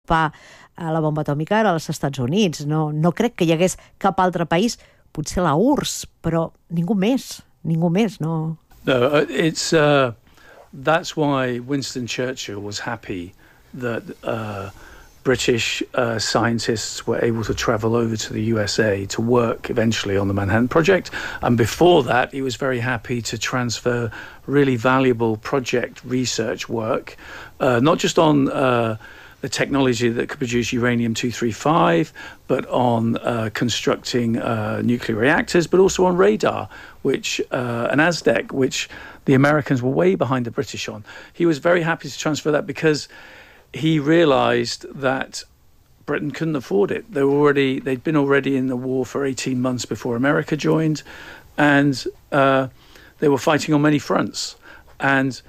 desenvolupar la bomba atòmica era als Estats Units. No crec que hi hagués cap altre país, potser la URSS, però ningú més, no? No, that's why Winston Churchill was happy that British scientists were able to travel over to the USA to work eventually on the Manhattan Project. And before that, he was very happy to transfer really valuable project research work, not just on the technology that could produce uranium-235, but on constructing nuclear reactors, but also on radar, which and Aztec, which the Americans were way behind the British on. He was very happy to transfer that because he realised that Britain couldn't afford it. They'd been already in the war for 18 months before America joined, and they were fighting on many fronts. And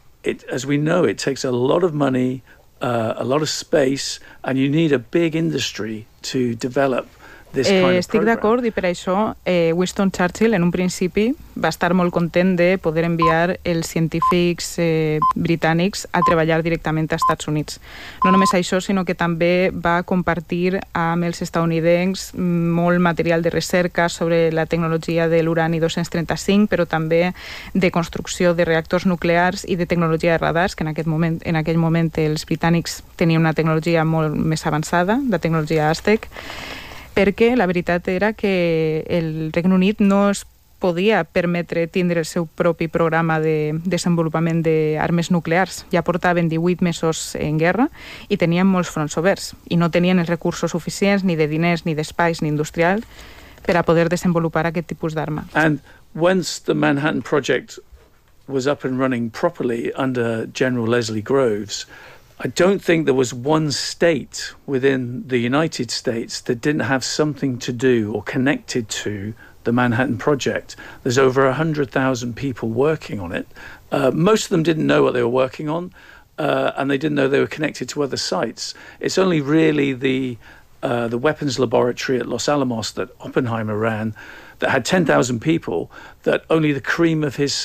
as we know, it takes a lot of money, a lot of space, and you need a big industry to develop this kind of program. Estic d'acord, i per això Winston Churchill en un principi va estar molt content de poder enviar els científics britànics a treballar directament als Estats Units. No només això, sinó que també va compartir amb els estatunidencs molt material de recerca sobre la tecnologia de l'urani 235, però també de construcció de reactors nuclears i de tecnologia de radars, que en aquell moment els britànics tenien una tecnologia molt més avançada, la tecnologia Aztec, perquè la veritat era que el Regne Unit no es podia permetre tindre el seu propi programa de desenvolupament d'armes nuclears. Ja portaven 18 mesos en guerra i tenien molts fronts oberts i no tenien els recursos suficients ni de diners, ni d'espais, ni industrial per a poder desenvolupar aquest tipus d'arma. And once the Manhattan Project was up and running properly under General Leslie Groves, I don't think there was one state within the United States that didn't have something to do or connected to the Manhattan Project. There's over 100,000 people working on it. Most of them didn't know what they were working on, and they didn't know they were connected to other sites. It's only really the weapons laboratory at Los Alamos that Oppenheimer ran that had 10,000 people, that only the cream of his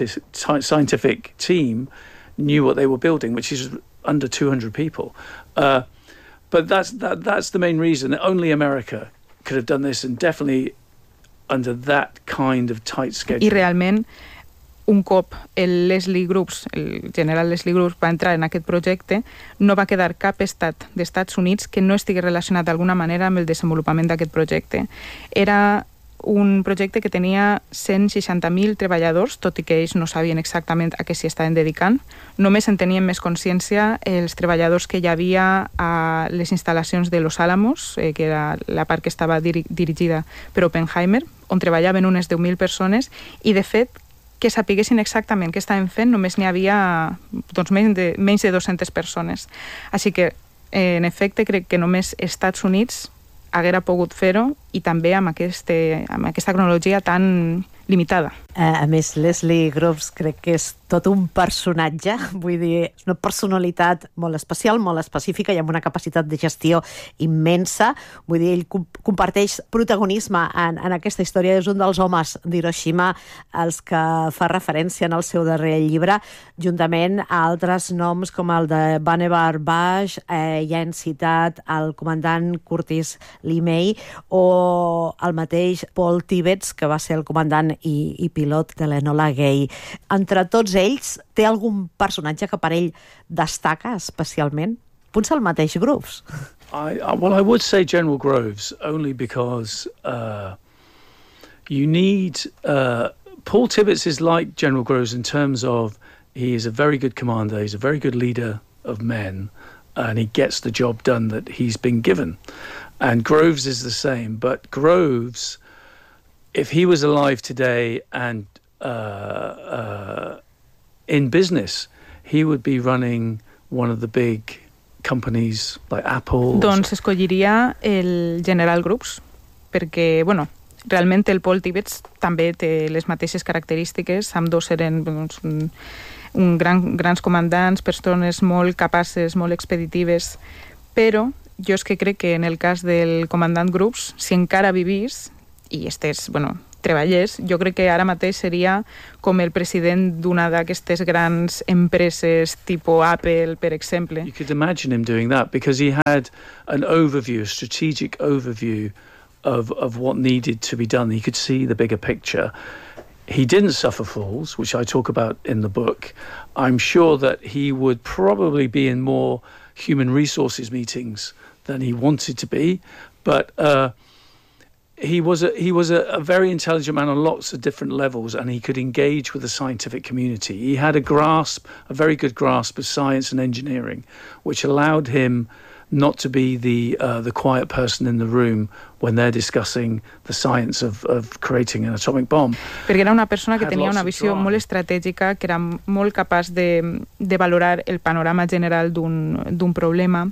scientific team knew what they were building, which is under 200 people. But that's the main reason. Only America could have done this, and definitely under that kind of tight schedule. I realment, un cop el general Leslie Groves va entrar en aquest projecte, no va quedar cap estat d'Estats Units que no estigui relacionat d'alguna manera amb el desenvolupament d'aquest projecte. Era un projecte que tenia 160.000 treballadors, tot i que ells no sabien exactament a què s'hi estaven dedicant. Només en tenien més consciència els treballadors que hi havia a les instal·lacions de Los Alamos, que era la part que estava dirigida per Oppenheimer, on treballaven unes 10.000 persones, i de fet, que sapiguessin exactament què estaven fent, només n'hi havia menys de 200 persones. Així que, en efecte, crec que només Estats Units haguera pogut fer-ho, i també amb aquesta cronologia tan limitada. A més, Leslie Groves crec que és tot un personatge, vull dir, és una personalitat molt especial, molt específica i amb una capacitat de gestió immensa. Vull dir, ell comparteix protagonisme en aquesta història, és un dels homes d'Hiroshima als que fa referència en el seu darrer llibre, juntament a altres noms com el de Vannevar Bush, ja hem citat el comandant Curtis LeMay, o el mateix Paul Tibbets, que va ser el comandant i pilot de l'Enola Gay. Entre tots ells, té algun personatge que per ell destaca especialment? Potser el mateix Groves. I would say General Groves, only because you need... Paul Tibbets is like General Groves in terms of he is a very good commander, he's a very good leader of men, and he gets the job done that he's been given. And Groves is the same, but Groves, if he was alive today and in business, he would be running one of the big companies like Apple. Doncs escolliria el General Groves, perquè, realment el Paul Tibbets també té les mateixes característiques, ambdós eren grans comandants, persones molt capaces, molt expeditives, però jo és que crec que en el cas del comandant Groves, si encara vivís i estés, treballés, jo crec que ara mateix seria com el president d'una d'aquestes grans empreses tipus Apple, per exemple. You could imagine him doing that because he had an overview, a strategic overview of what needed to be done. He could see the bigger picture. He didn't suffer fools, which I talk about in the book. I'm sure that he would probably be in more human resources meetings than he wanted to be, but he was a very intelligent man on lots of different levels, and he could engage with the scientific community. He had a very good grasp of science and engineering, which allowed him not to be the quiet person in the room when they're discussing the science of creating an atomic bomb. Perquè era una persona que tenia una visió molt estratègica, que era molt capaç de valorar el panorama general d'un problema,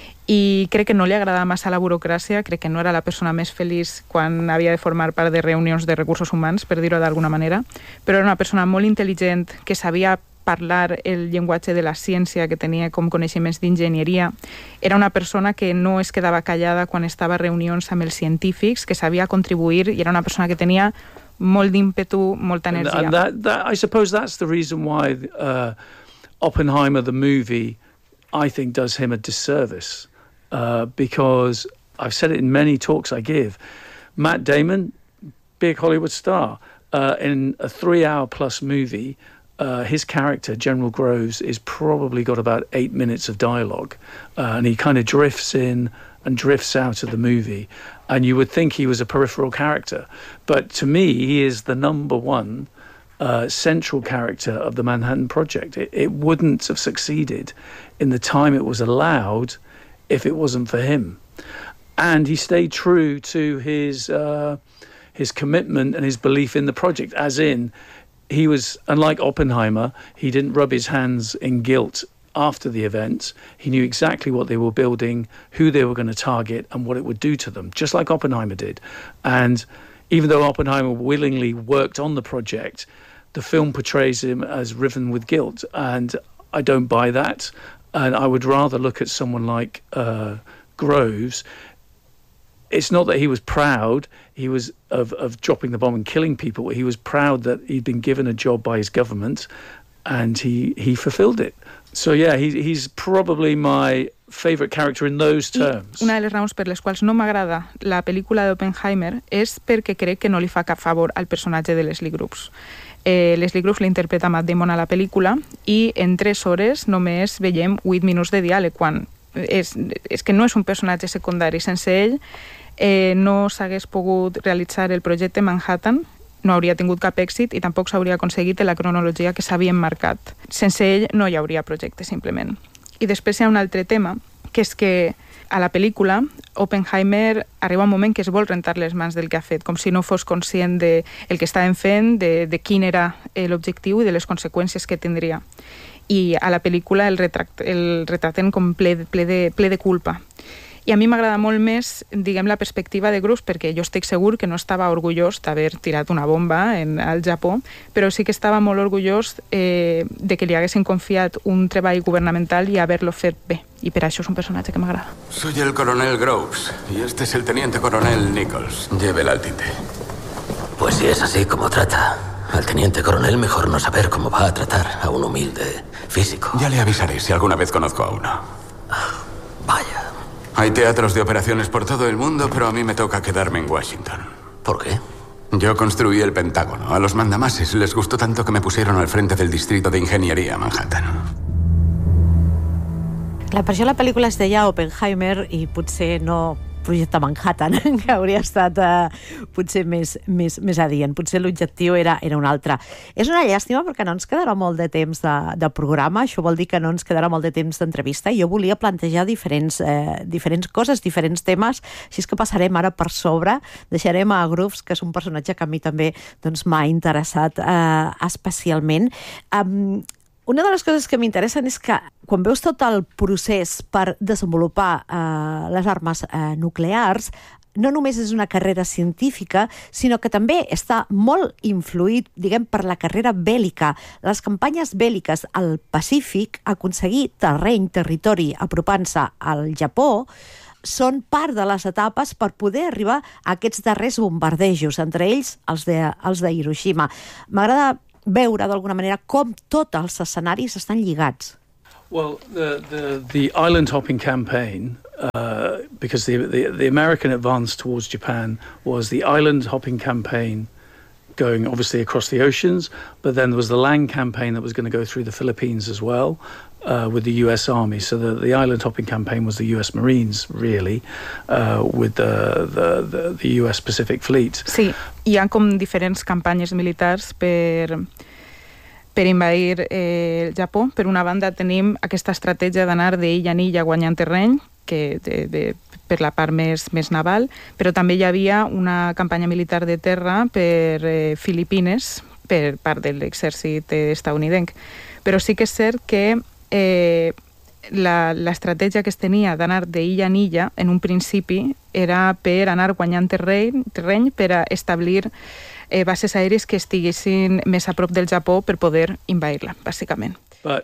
i crec que no li agradava massa la burocràcia, crec que no era la persona més feliç quan havia de formar part de reunions de recursos humans, per dir-ho d'alguna manera, però era una persona molt intel·ligent, que sabia parlar el llenguatge de la ciència, que tenia com coneixements d'enginyeria. Era una persona que no es quedava callada quan estava a reunions amb els científics, que sabia contribuir, i era una persona que tenia molt d'ímpetu, molta energia. And I suppose that's the reason why Oppenheimer, the movie, I think does him a disservice. Because I've said it in many talks I give, Matt Damon, big Hollywood star, in a 3-hour plus movie, his character, General Groves, is probably got about 8 minutes of dialogue, and he kind of drifts in and drifts out of the movie, and you would think he was a peripheral character, but to me he is the number one central character of the Manhattan Project. It wouldn't have succeeded in the time it was allowed if it wasn't for him. And he stayed true to his commitment and his belief in the project, as in, he was, unlike Oppenheimer, he didn't rub his hands in guilt after the event. He knew exactly what they were building, who they were going to target, and what it would do to them, just like Oppenheimer did. And even though Oppenheimer willingly worked on the project, the film portrays him as riven with guilt, and I don't buy that. And I would rather look at someone like Groves. It's not that he was proud of dropping the bomb and killing people. He was proud that he'd been given a job by his government, and he fulfilled it. So yeah, he's probably my favorite character in those terms. Una de les raons per les quals no m'agrada la pel·lícula d'Oppenheimer és perquè crec que no li fa cap favor al personatge de Leslie Groves. Leslie Groves l'interpreta Matt Damon a la pel·lícula, i en 3 hores només veiem 8 minuts de diàleg, quan és que no és un personatge secundari. Sense ell no s'hagués pogut realitzar el projecte Manhattan, no hauria tingut cap èxit, i tampoc s'hauria aconseguit la cronologia que s'havien marcat. Sense ell no hi hauria projecte, simplement. I després hi ha un altre tema, que és que a la pel·lícula Oppenheimer arriba un moment que es vol rentar les mans del que ha fet, com si no fos conscient del que estaven fent, de quin era l'objectiu i de les conseqüències que tindria. I a la pel·lícula el retraten com ple de culpa. I a mi m'agrada molt més, diguem, la perspectiva de Groves, perquè jo estic segur que no estava orgullós d'haver tirat una bomba al Japó, però sí que estava molt orgullós de que li haguessin confiat un treball governamental i haver-lo fet bé. I per això és un personatge que m'agrada. Soy el coronel Groves y este es el teniente coronel Nichols. Llévela al tinte. Pues si es así como trata al teniente coronel, mejor no saber cómo va a tratar a un humilde físico. Ya le avisaré si alguna vez conozco a uno. Vaya. Hay teatros de operaciones por todo el mundo, pero a mí me toca quedarme en Washington. ¿Por qué? Yo construí el Pentágono. A los mandamases les gustó tanto que me pusieron al frente del distrito de ingeniería Manhattan. Clar, per això la pel·lícula es deia Oppenheimer i potser no projecte Manhattan, que hauria estat potser més adient. Potser l'objectiu era un altre. És una llàstima perquè no ens quedarà molt de temps de programa, això vol dir que no ens quedarà molt de temps d'entrevista, i jo volia plantejar diferents coses, diferents temes, així és que passarem ara per sobre, deixarem a Groves, que és un personatge que a mi també m'ha interessat especialment. Una de les coses que m'interessen és que quan veus tot el procés per desenvolupar les armes nuclears, no només és una carrera científica, sinó que també està molt influït, diguem, per la carrera bèl·lica. Les campanyes bèl·liques al Pacífic, aconseguir territori apropant-se al Japó, són part de les etapes per poder arribar a aquests darrers bombardejos, entre ells els de Hiroshima. M'agrada veure d'alguna manera com tots els escenaris estan lligats. Well, the island hopping campaign, because the American advance towards Japan was the island hopping campaign going obviously across the oceans, but then there was the land campaign that was going to go through the Philippines as well, with the US Army. So the island hopping campaign was the US Marines, really, with the US Pacific Fleet. Sí, hi ha com diferents campanyes militars per invadir el Japó. Per una banda tenim aquesta estratègia d'anar d'illa en illa guanyant terreny, que per la part més naval, però també hi havia una campanya militar de terra per Filipines, per part de l'exèrcit estadounidenc. Però sí que és cert que l'estratègia que es tenia d'anar d'illa en illa, en un principi, era per anar guanyant terreny per a establir bases aèries que estiguessin més a prop del Japó per poder invadir-la, bàsicament. But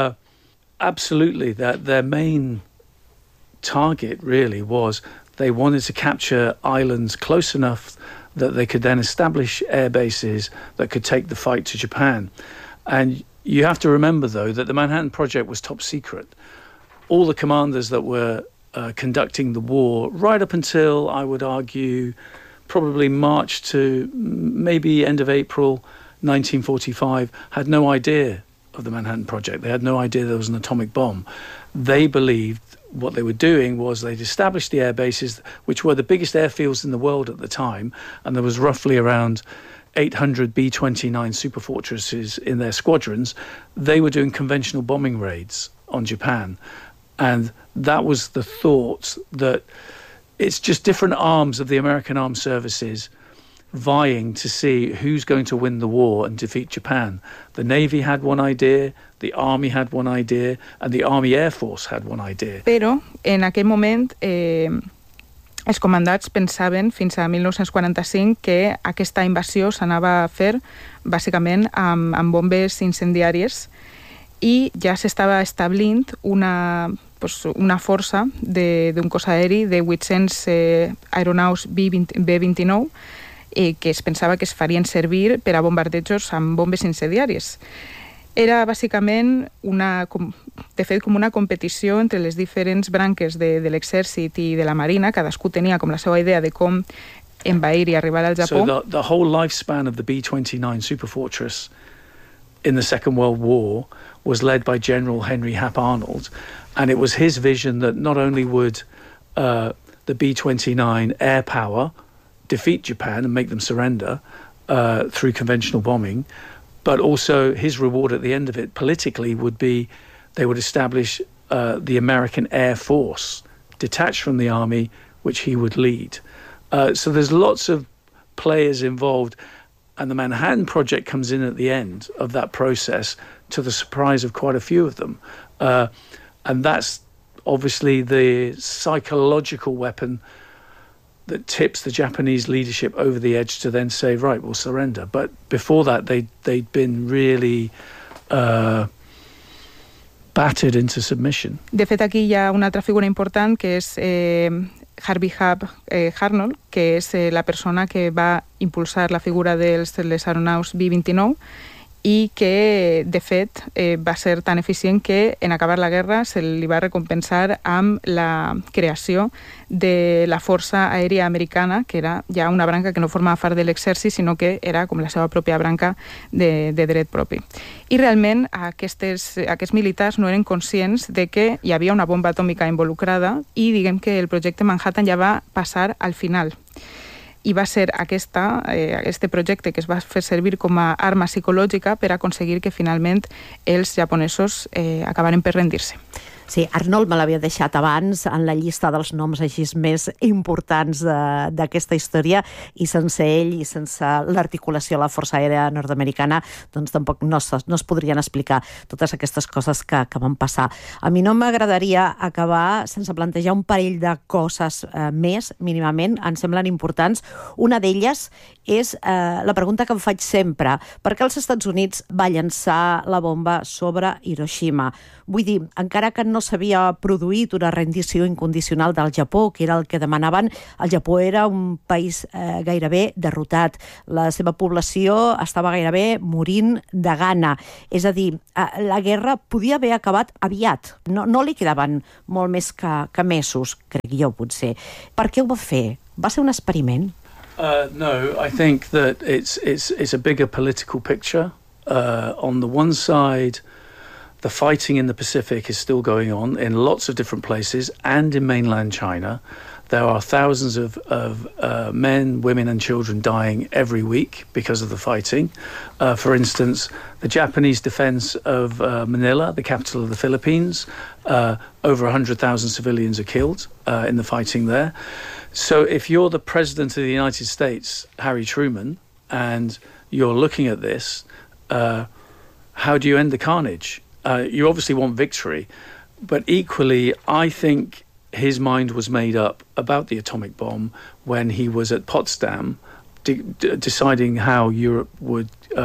absolutely, their main target really was they wanted to capture islands close enough that they could then establish air bases that could take the fight to Japan. And you have to remember, though, that the Manhattan Project was top secret. All the commanders that were conducting the war, right up until, I would argue, probably March to maybe end of April 1945, had no idea of the Manhattan Project. They had no idea there was an atomic bomb. They believed what they were doing was they'd established the air bases, which were the biggest airfields in the world at the time, and there was roughly around 800 B-29 superfortresses in their squadrons. They were doing conventional bombing raids on Japan. And that was the thought that it's just different arms of the American Armed Services vying to see who's going to win the war and defeat Japan. The Navy had one idea, the Army had one idea, and the Army Air Force had one idea. Però en aquell moment els comandats pensaven fins a 1945 que aquesta invasió s'anava a fer bàsicament amb bombes incendiàries i ja s'estava establint una força d'un cos aeri de 800 aeronaus B-29 que es pensava que es farien servir per a bombardejos amb bombes incendiàries. Era bàsicament de fet com una competició entre les diferents branques de l'exèrcit i de la marina. Cadascú tenia com la seva idea de com envair i arribar al Japó. So the whole lifespan of the B-29 Superfortress in the Second World War was led by General Henry Hap Arnold, and it was his vision that not only would the B-29 air power defeat Japan and make them surrender through conventional bombing, but also his reward at the end of it politically would be they would establish the American Air Force detached from the army, which he would lead. So there's lots of players involved, and the Manhattan Project comes in at the end of that process to the surprise of quite a few of them. And that's obviously the psychological weapon that tips the Japanese leadership over the edge to then say, right, we'll surrender. But before that, they'd been really battered into submission. De fet, aquí hi ha una altra figura important, que és Harvey Hap Arnold, que és la persona que va impulsar la figura de les aeronaus B-29 i que, de fet, va ser tan eficient que en acabar la guerra se li va recompensar amb la creació de la Força Aèria Americana, que era ja una branca que no formava part de l'exèrcit, sinó que era com la seva pròpia branca de dret propi. I realment aquests militars no eren conscients de que hi havia una bomba atòmica involucrada i diguem que el projecte Manhattan ja va passar al final. I va ser este projecte que es va fer servir com a arma psicològica per aconseguir que finalment els japonesos acabaren per rendir-se. Sí, Arnold me l'havia deixat abans en la llista dels noms així més importants d'aquesta història, i sense ell i sense l'articulació de la Força Aèria Nord-Americana doncs tampoc no es podrien explicar totes aquestes coses que van passar. A mi no m'agradaria acabar sense plantejar un parell de coses més, mínimament, em semblen importants. Una d'elles és la pregunta que em faig sempre: per què els Estats Units va llançar la bomba sobre Hiroshima? Vull dir, encara que no no s'havia produït una rendició incondicional del Japó, que era el que demanaven. El Japó era un país gairebé derrotat. La seva població estava gairebé morint de gana. És a dir, la guerra podia haver acabat aviat. No li quedaven molt més que mesos, crec jo, potser. Per què ho va fer? Va ser un experiment? No, I think that it's a bigger political picture. On the one side, the fighting in the Pacific is still going on in lots of different places and in mainland China. There are thousands of men, women and children dying every week because of the fighting. For instance, the Japanese defense of Manila, the capital of the Philippines, over 100,000 civilians are killed in the fighting there. So if you're the President of the United States, Harry Truman, and you're looking at this, how do you end the carnage? You obviously want victory, but equally, I think his mind was made up about the atomic bomb when he was at Potsdam deciding how Europe would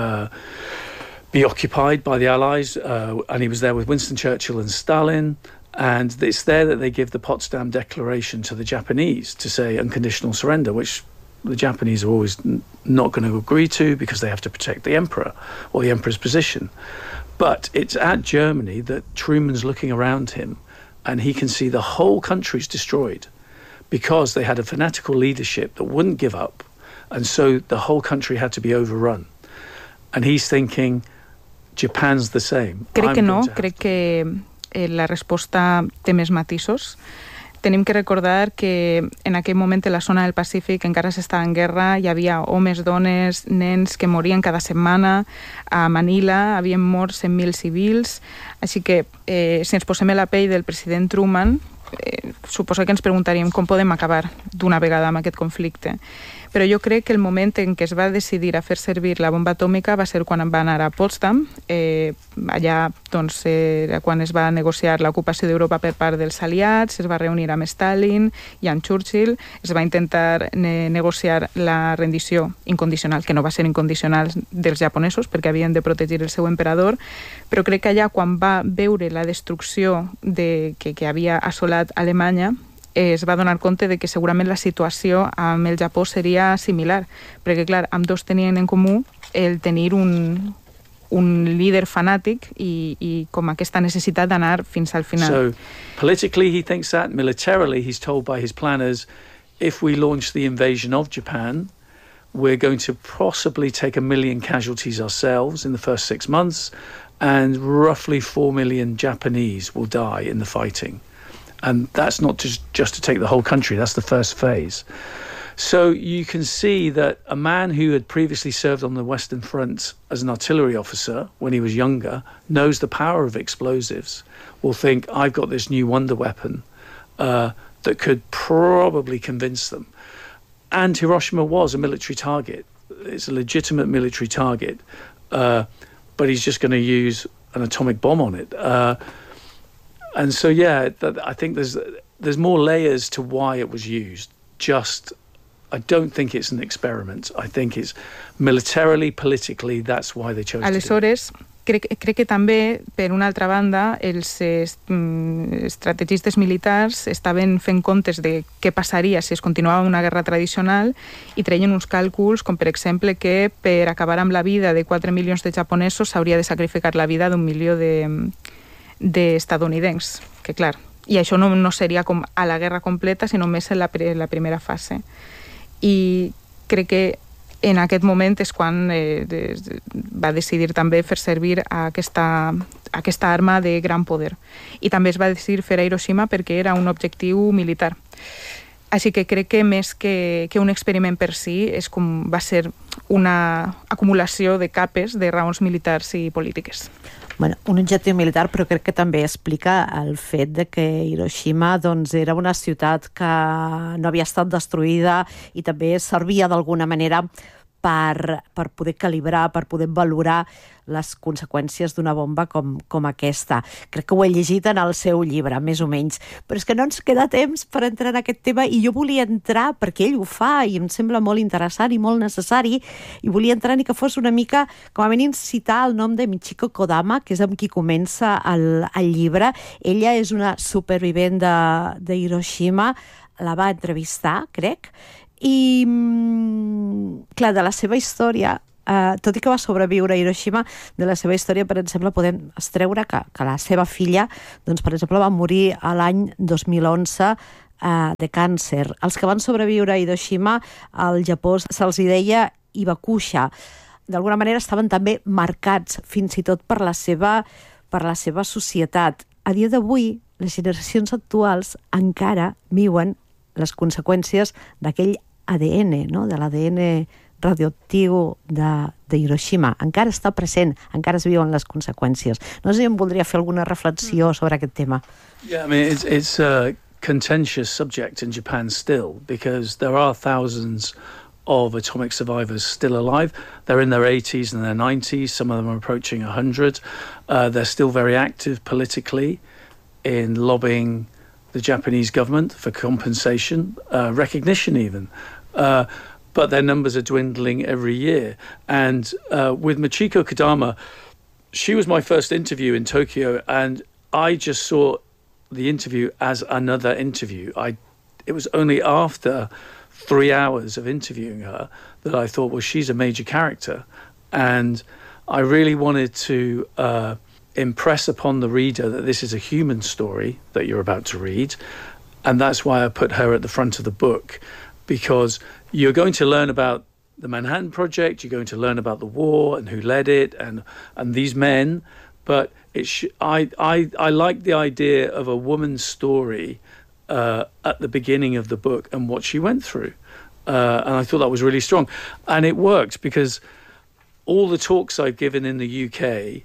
be occupied by the Allies, and he was there with Winston Churchill and Stalin. And it's there that they give the Potsdam Declaration to the Japanese to say unconditional surrender, which the Japanese are always not going to agree to because they have to protect the emperor or the emperor's position. But it's at Germany that Truman's looking around him and he can see the whole country's destroyed because they had a fanatical leadership that wouldn't give up. And so the whole country had to be overrun. And he's thinking, Japan's the same. Crec que no, crec que la resposta té més matisos. Tenim que recordar que en aquell moment a la zona del Pacífic encara s'estava en guerra, hi havia homes, dones, nens que morien cada setmana. A Manila havien mort 100.000 civils, així que si ens posem a la pell del president Truman, suposo que ens preguntaríem com podem acabar d'una vegada amb aquest conflicte. Però jo crec que el moment en què es va decidir a fer servir la bomba atòmica va ser quan va anar a Potsdam. Allà doncs, era quan es va negociar l'ocupació d'Europa per part dels aliats, es va reunir amb Stalin i amb Churchill, es va intentar negociar la rendició incondicional, que no va ser incondicional, dels japonesos, perquè havien de protegir el seu emperador, però crec que allà quan va veure la destrucció que havia assolat Alemanya, es va donar compte de que segurament la situació amb el Japó seria similar, perquè, clar, ambdós tenien en comú el tenir un líder fanàtic i com aquesta necessitat d'anar fins al final. So, politically he thinks that, militarily he's told by his planners, if we launch the invasion of Japan, we're going to possibly take 1 million casualties ourselves in the first 6 months, and roughly 4 million Japanese will die in the fighting. And that's not just to take the whole country, that's the first phase. So you can see that a man who had previously served on the Western Front as an artillery officer when he was younger, knows the power of explosives, will think, I've got this new wonder weapon that could probably convince them. And Hiroshima was a military target. It's a legitimate military target, but he's just going to use an atomic bomb on it. And so, yeah, I think there's more layers to why it was used. I don't think it's an experiment. I think it's militarily, politically, that's why they chose to do it. Aleshores, crec que també, per una altra banda, els estrategistes militars estaven fent comptes de què passaria si es continuava una guerra tradicional i treien uns càlculs com, per exemple, que per acabar amb la vida de 4 milions de japonesos s'hauria de sacrificar la vida d'1 milió d'estadounidencs, que clar, i això no seria com a la guerra completa, sinó més en la primera fase. I crec que en aquest moment és quan va decidir també fer servir aquesta arma de gran poder. I també es va decidir fer a Hiroshima perquè era un objectiu militar. Així que crec que més que un experiment per si, va ser una acumulació de capes de raons militars i polítiques. Bueno, un objectiu militar, però crec que també explica el fet de que Hiroshima doncs, era una ciutat que no havia estat destruïda i també servia d'alguna manera per poder calibrar, per poder valorar les conseqüències d'una bomba com aquesta. Crec que ho he llegit en el seu llibre, més o menys. Però és que no ens queda temps per entrar en aquest tema i jo volia entrar, perquè ell ho fa i em sembla molt interessant i molt necessari, i volia entrar ni que fos una mica, com a mínim, citar el nom de Michiko Kodama, que és amb qui comença el llibre. Ella és una supervivent de Hiroshima, la va entrevistar, crec, i, clar, de la seva història, tot i que va sobreviure a Hiroshima, de la seva història, per exemple, podem extreure que la seva filla, doncs, per exemple, va morir a l'any 2011 de càncer. Els que van sobreviure a Hiroshima, al Japó se'ls deia Ibakusha. D'alguna manera estaven també marcats, fins i tot per la seva societat. A dia d'avui, les generacions actuals encara viuen les conseqüències d'aquell ADN, no? De l'ADN radioactiu de Hiroshima. Encara està present, encara es viuen les conseqüències. No sé si em voldria fer alguna reflexió sobre aquest tema. Yeah, I mean, it's a contentious subject in Japan still, because there are thousands of atomic survivors still alive. They're in their 80s and their 90s. Some of them are approaching 100. They're still very active politically in lobbying the Japanese government for compensation, recognition even. But their numbers are dwindling every year. And with Michiko Kodama, she was my first interview in Tokyo, and I just saw the interview as another interview. It was only after 3 hours of interviewing her that I thought, well, she's a major character. And I really wanted to impress upon the reader that this is a human story that you're about to read. And that's why I put her at the front of the book, because you're going to learn about the Manhattan Project, you're going to learn about the war and who led it and these men, but I like the idea of a woman's story at the beginning of the book and what she went through. And I thought that was really strong. And it worked because all the talks I've given in the UK,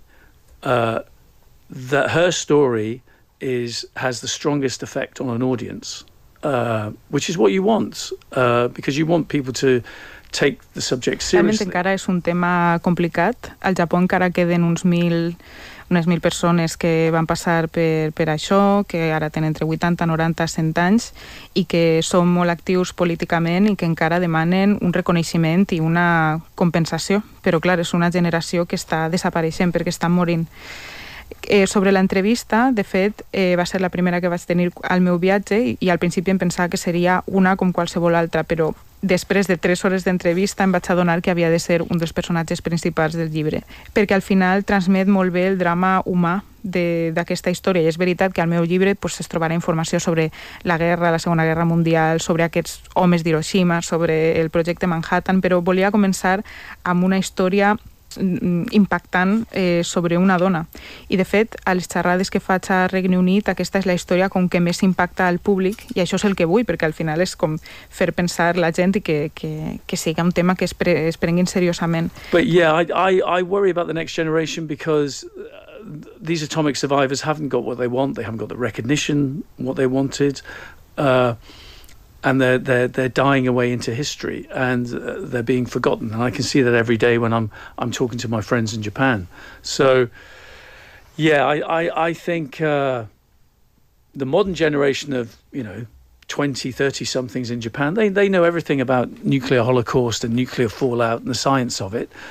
that her story has the strongest effect on an audience. Which is what you want, because you want people to take the subject seriously. Realment encara és un tema complicat. Al Japó encara queden unes 1.000 persones que van passar per això, que ara tenen entre 80, 90, 100 anys, i que són molt actius políticament i que encara demanen un reconeixement i una compensació. Però, clar, és una generació que està desapareixent perquè estan morint. Sobre l'entrevista, de fet, va ser la primera que vaig tenir al meu viatge i al principi em pensava que seria una com qualsevol altra, però després de 3 hores d'entrevista em vaig adonar que havia de ser un dels personatges principals del llibre, perquè al final transmet molt bé el drama humà d'aquesta història. I és veritat que al meu llibre es trobarà informació sobre la guerra, la Segona Guerra Mundial, sobre aquests homes d'Hiroshima, sobre el projecte Manhattan, però volia començar amb una història impactant sobre una dona. I de fet, a les xerrades que faig a Regne Unit, aquesta és la història com que més impacta al públic, i això és el que vull, perquè al final és com fer pensar la gent i que siga un tema que es prenguin seriosament. But yeah, I worry about the next generation because these atomic survivors haven't got what they want, they haven't got the recognition what they wanted, and they're dying away into history, and they're being forgotten. And I can see that every day when I'm talking to my friends in Japan. So, yeah, I think the modern generation of 20, 30 somethings in Japan, they know everything about nuclear holocaust and nuclear fallout and the science of it.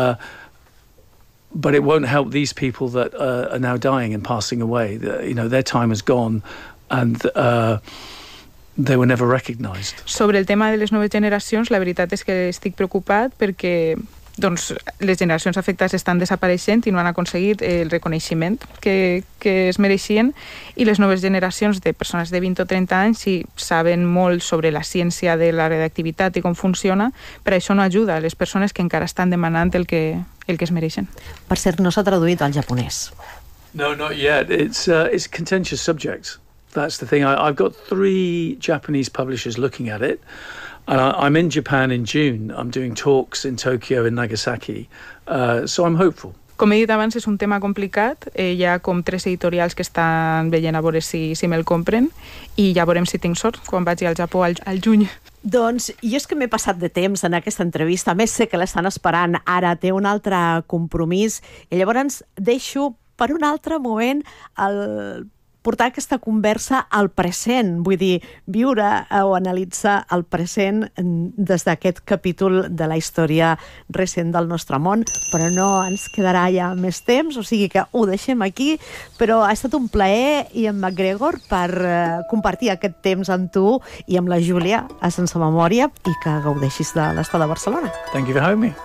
But it won't help these people that are now dying and passing away. Their time is gone, and they were never recognized. Sobre el tema de les noves generacions, la veritat és que estic preocupat perquè les generacions afectades estan desapareixent i no han aconseguit el reconeixement que es mereixien, i les noves generacions de persones de 20 o 30 anys sí saben molt sobre la ciència de la radioactivitat i com funciona, però això no ajuda a les persones que encara estan demanant el que es mereixen. Per cert, no s'ha traduït al japonès. No, not yet. It's a contentious subject. That's the thing. I've got 3 Japanese publishers looking at it. And I'm in Japan in June. I'm doing talks in Tokyo and Nagasaki. So I'm hopeful. Com he dit abans, és un tema complicat. Hi ha com 3 editorials que estan veient a veure si me'l compren, i ja veurem si tinc sort quan vagi al Japó al juny. Doncs jo és que m'he passat de temps en aquesta entrevista, a més sé que l'estan esperant, ara té un altre compromís, i llavors deixo per un altre moment portar aquesta conversa al present, vull dir, viure o analitzar el present des d'aquest capítol de la història recent del nostre món, però no ens quedarà ja més temps, o sigui que ho deixem aquí, però ha estat un plaer, Ian McGregor, per compartir aquest temps amb tu i amb la Júlia a Sense Memòria, i que gaudeixis de l'estada a Barcelona. Thank you for having me.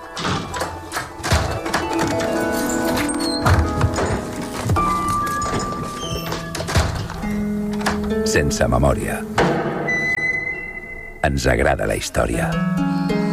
Sense Memòria. Ens agrada la història.